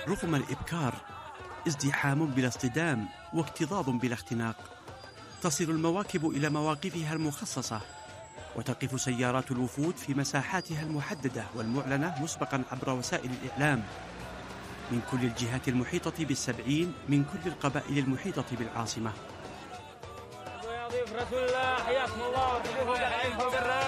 رغم الإبكار ازدحام بلا اصطدام واكتظاظ بلا اختناق. تصل المواكب إلى مواقفها المخصصة، وتقف سيارات الوفود في مساحاتها المحددة والمعلنة مسبقا عبر وسائل الإعلام من كل الجهات المحيطة ب70 من كل القبائل المحيطة بالعاصمة.